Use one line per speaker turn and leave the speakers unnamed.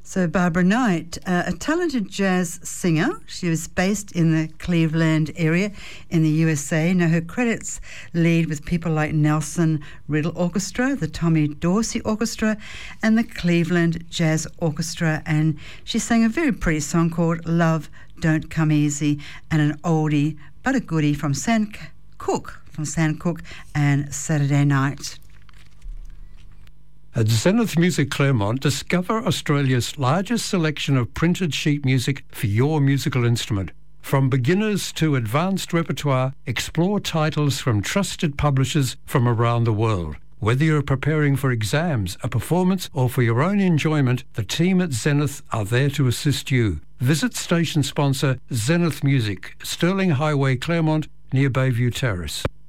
So Barbara Knight, a talented jazz singer. She was based in the Cleveland area in the USA. Now her credits lead with people like Nelson Riddle Orchestra, the Tommy Dorsey Orchestra, and the Cleveland Jazz Orchestra. And she sang a very pretty song called Love Don't Come Easy, and an oldie but a goodie from Sam Cooke and Saturday Night.
At Zenith Music Claremont, discover Australia's largest selection of printed sheet music for your musical instrument. From beginners to advanced repertoire, explore titles from trusted publishers from around the world. Whether you're preparing for exams, a performance, or for your own enjoyment, the team at Zenith are there to assist you. Visit station sponsor Zenith Music, Stirling Highway, Claremont, near Bayview Terrace.